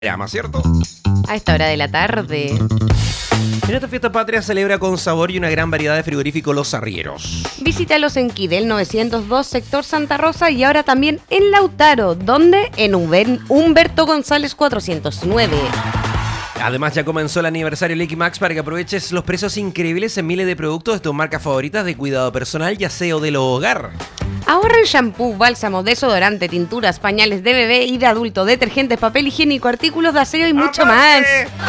llama, ¿cierto? A esta hora de la tarde. En esta fiesta patria celebra con sabor y una gran variedad de frigoríficos Los Arrieros. Visítalos en Quidel 902, sector Santa Rosa, y ahora también en Lautaro, donde en Humberto González 409. Además, ya comenzó el aniversario Liqui Max para que aproveches los precios increíbles en miles de productos de tus marcas favoritas de cuidado personal y aseo del hogar. Ahorra en shampoo, bálsamo, desodorante, tinturas, pañales de bebé y de adulto, detergentes, papel higiénico, artículos de aseo y mucho más.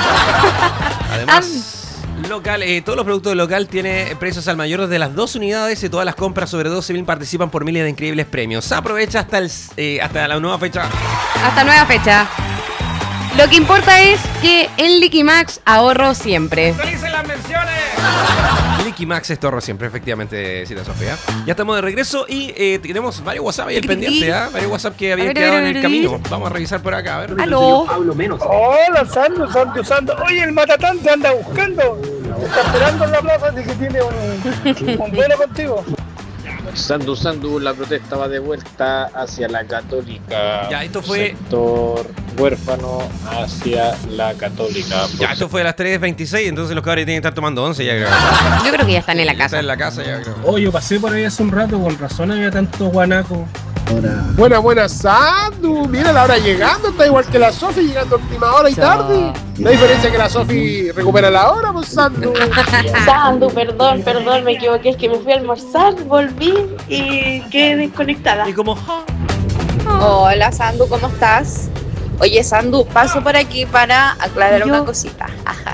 Además, local, todos los productos de local tienen precios al mayor desde las 2 unidades y todas las compras sobre 12.000 participan por miles de increíbles premios. Aprovecha hasta la nueva fecha. Hasta nueva fecha. Lo que importa es que en Liqui Max ahorro siempre. ¡Felices las menciones! Liqui Max es ahorro siempre, efectivamente, Cita Sofía. Ya estamos de regreso y tenemos varios WhatsApp ahí al pendiente, ¿ah? Varios WhaSapp que habían quedado en el camino. Vamos a revisar por acá, a ver. ¡Aló! Hola, Sandu. Oye, el Matatán te anda buscando. Te está esperando en la plaza, así que tiene un vuelo contigo. Sandu, la protesta va de vuelta hacia la Católica. Ya, esto fue... Sector huérfano hacia la Católica. Ya, esto fue a las 3:26, entonces los cabros tienen que estar tomando 11 ya, creo. Yo creo que ya están en la Está casa. en la casa ya, creo. Oh, yo pasé por ahí hace un rato, con razón había tanto guanaco. Buena, Sandu. Mira la hora llegando, está igual que la Sofi, llegando a última hora y tarde. La diferencia es que la Sofi recupera la hora, pues Sandu. Sandu, perdón, me equivoqué, es que me fui a almorzar, volví y quedé desconectada. Y como... Hola Sandu, ¿cómo estás? Oye Sandu, paso por aquí para aclarar una cosita.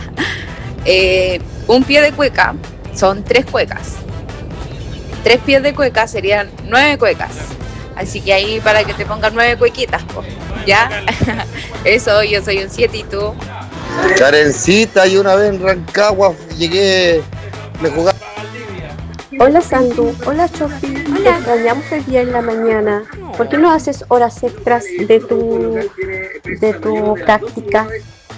Un pie de cueca son 3 cuecas. 3 pies de cueca serían 9 cuecas. Así que ahí para que te pongan 9 cuequitas, po. ¿Ya? Eso, yo soy un 7 y tú. Karencita, y una vez en Rancagua llegué, me jugaba. Hola Sandu, hola Chofi, te extrañamos el día en la mañana. ¿Por qué no haces horas extras de tu práctica?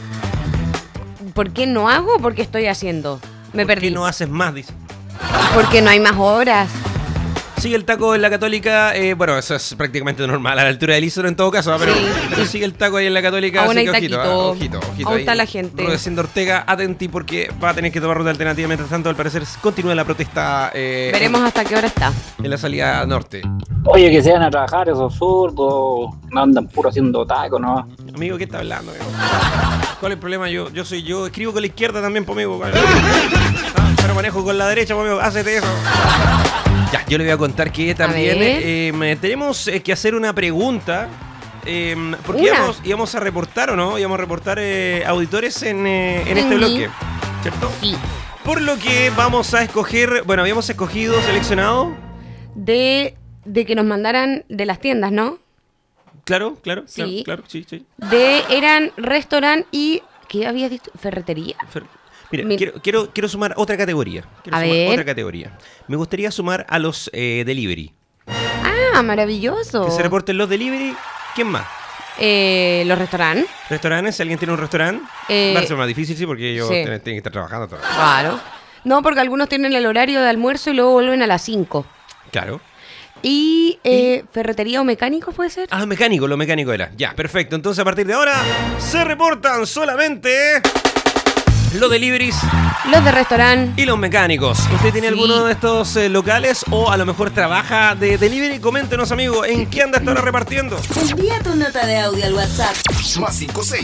¿Por qué no hago? ¿Por qué estoy haciendo? Me perdí. ¿Por qué no haces más? Dice. Porque no hay más horas. Sigue el taco en la Católica, bueno, eso es prácticamente normal, a la altura del Ísoro en todo caso, pero sigue el taco ahí en la Católica, Aún así hay que taquito. ojito. Aún ahí. está la gente. Rudecindo Ortega, atenti porque va a tener que tomar ruta alternativa, mientras tanto al parecer continúa la protesta Veremos hasta qué hora está. en la salida norte. Oye, que se van a trabajar esos zurdos, no andan puro haciendo taco, ¿no? Amigo, ¿qué está hablando? Amigo? ¿Cuál es el problema? Yo escribo con la izquierda también, po, amigo. Pero manejo con la derecha, po, amigo, hácete eso. Ya, yo le voy a contar que también tenemos que hacer una pregunta. Porque íbamos a reportar, ¿o no? Íbamos a reportar auditores en este bloque, ¿cierto? Sí. Por lo que vamos a escoger, bueno, habíamos seleccionado. De que nos mandaran de las tiendas, ¿no? Claro, Sí. sí. Eran restaurante y... ¿Qué habías dicho? ¿Ferretería? Mira, quiero sumar otra categoría. Otra categoría. Me gustaría sumar a los delivery. Ah, maravilloso. Que se reporten los delivery. ¿Quién más? Los restaurantes. ¿Restaurantes? Si alguien tiene un restaurante. Va a ser más difícil, sí, porque ellos tienen que estar trabajando todo. Claro. No, porque algunos tienen el horario de almuerzo y luego vuelven a las 5. Claro. ¿Y ferretería o mecánicos puede ser? Ah, lo mecánico era. Ya, perfecto. Entonces a partir de ahora se reportan solamente los deliveries, los de restaurante y los mecánicos. ¿Usted tiene alguno de estos locales o a lo mejor trabaja de delivery? Coméntenos, amigo, ¿en qué anda hasta ahora repartiendo? Envía tu nota de audio al WhatsApp. Más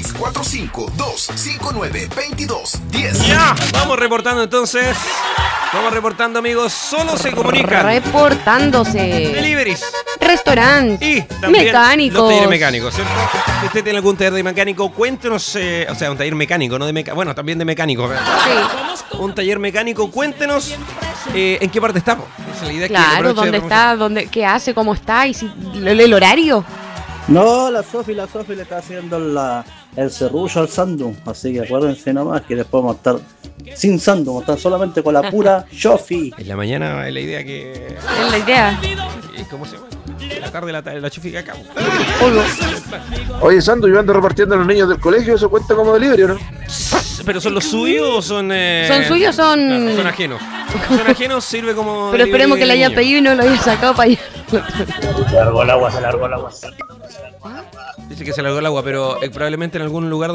56452592210. Ya, vamos reportando entonces. Vamos reportando, amigos. Solo se comunican reportándose deliveries, restaurante y también mecánicos. Los talleres mecánicos, ¿cierto? Si usted tiene algún taller de mecánico, cuéntenos, o sea, un taller mecánico, no de mecánico, bueno, también de mecánico. Sí. Un taller mecánico, cuéntenos en qué parte estamos. Esa es la idea. Claro, dónde está, qué hace, cómo está y si el horario. No, la Sofi le está haciendo el serrullo al Sandu, así que acuérdense nomás que después vamos a estar sin Sandu, vamos a estar solamente con la pura Sofi. En la mañana es la idea que... Es la idea. ¿Cómo se llama? En la tarde la Chofi que acabo. Oye, Sandu, yo ando repartiendo a los niños del colegio, ¿eso cuenta como delivery o no? ¿Pero son los suyos o son...? ¿Son suyos o son...? Claro, son ajenos. Son ajenos, sirve como... Pero esperemos que le haya pedido y no lo haya sacado para allá. Se largó el agua. Dice que se largó el agua, pero probablemente en algún lugar